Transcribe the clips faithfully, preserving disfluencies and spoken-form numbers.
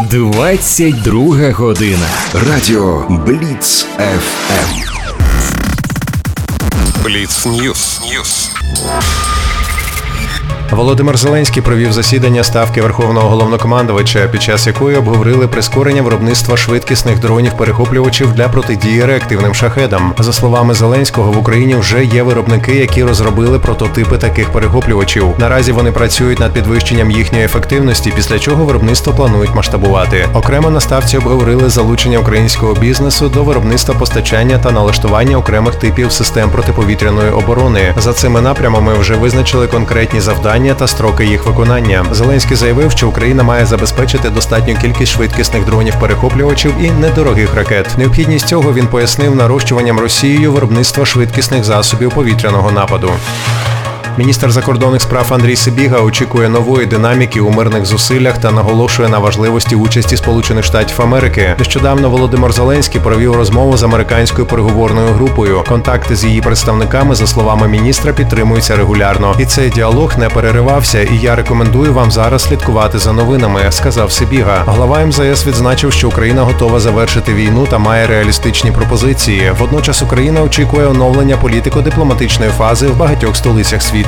двадцять друга година. Радіо Бліц еф ем. Бліц Ньюс. Ньюс. Володимир Зеленський провів засідання Ставки Верховного Головнокомандувача, під час якої обговорили прискорення виробництва швидкісних дронів-перехоплювачів для протидії реактивним шахедам. За словами Зеленського, в Україні вже є виробники, які розробили прототипи таких перехоплювачів. Наразі вони працюють над підвищенням їхньої ефективності, після чого виробництво планують масштабувати. Окремо на Ставці обговорили залучення українського бізнесу до виробництва, постачання та налаштування окремих типів систем протиповітряної оборони. За цими напрямами вже визначили конкретні завдання та строки їх виконання. Зеленський заявив, що Україна має забезпечити достатню кількість швидкісних дронів-перехоплювачів і недорогих ракет. Необхідність цього він пояснив нарощуванням Росією виробництва швидкісних засобів повітряного нападу. Міністр закордонних справ Андрій Сибіга очікує нової динаміки у мирних зусиллях та наголошує на важливості участі Сполучених Штатів Америки. Нещодавно Володимир Зеленський провів розмову з американською переговорною групою. Контакти з її представниками, за словами міністра, підтримуються регулярно. І цей діалог не переривався, і я рекомендую вам зараз слідкувати за новинами, сказав Сибіга. Глава ем зе ес відзначив, що Україна готова завершити війну та має реалістичні пропозиції. Водночас Україна очікує оновлення політико-дипломатичної фази в багатьох столицях світу.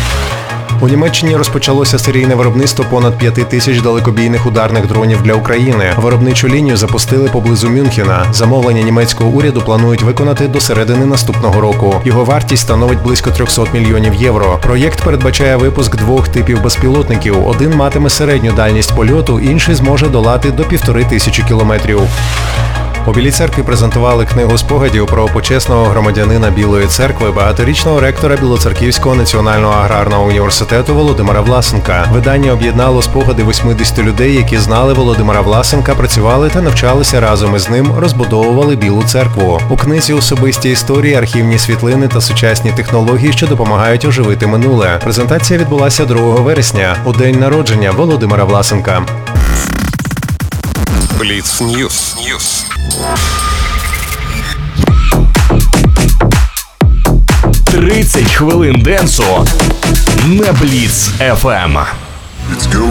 У Німеччині розпочалося серійне виробництво понад п'яти тисяч далекобійних ударних дронів для України. Виробничу лінію запустили поблизу Мюнхена. Замовлення німецького уряду планують виконати до середини наступного року. Його вартість становить близько триста мільйонів євро. Проєкт передбачає випуск двох типів безпілотників. Один матиме середню дальність польоту, інший зможе долати до півтори тисячі кілометрів. У Білій церкві презентували книгу спогадів про почесного громадянина Білої церкви, багаторічного ректора Білоцерківського національного аграрного університету Володимира Власенка. Видання об'єднало спогади восьмидесяти людей, які знали Володимира Власенка, працювали та навчалися разом із ним, розбудовували Білу церкву. У книзі особисті історії, архівні світлини та сучасні технології, що допомагають оживити минуле. Презентація відбулася другого вересня, у день народження Володимира Власенка. Бліц Ньюс. Ньюс. тридцять хвилин денсу на Бліц еф ем.